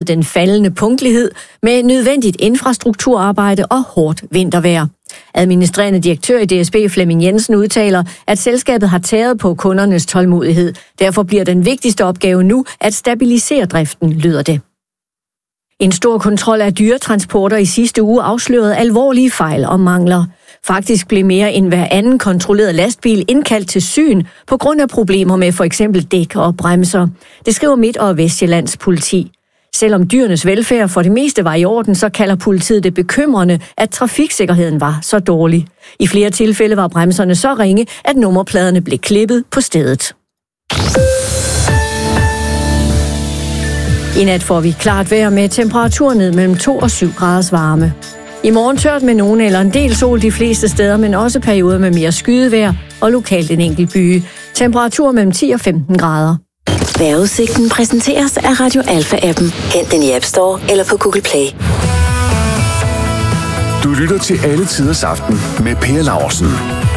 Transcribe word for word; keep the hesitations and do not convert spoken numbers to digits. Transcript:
den faldende punktlighed med nødvendigt infrastrukturarbejde og hårdt vintervejr. Administrerende direktør i D S B Flemming Jensen udtaler, at selskabet har tæret på kundernes tålmodighed. Derfor bliver den vigtigste opgave nu at stabilisere driften, lyder det. En stor kontrol af dyretransporter i sidste uge afslørede alvorlige fejl og mangler. Faktisk blev mere end hver anden kontrolleret lastbil indkaldt til syn på grund af problemer med for eksempel dæk og bremser. Det skriver Midt- og Vestjyllands politi. Selvom dyrenes velfærd for det meste var i orden, så kalder politiet det bekymrende, at trafiksikkerheden var så dårlig. I flere tilfælde var bremserne så ringe, at nummerpladerne blev klippet på stedet. I nat får vi klart vejr med temperatur ned mellem to og syv graders varme. I morgen tørt med nogen eller en del sol de fleste steder, men også perioder med mere skydevejr og lokalt en enkelt byge. Temperatur mellem ti og femten grader. Vejrudsigten præsenteres af Radio Alfa-appen. Hent den i App Store eller på Google Play. Du lytter til Alle Tiders Aften med Per Laursen.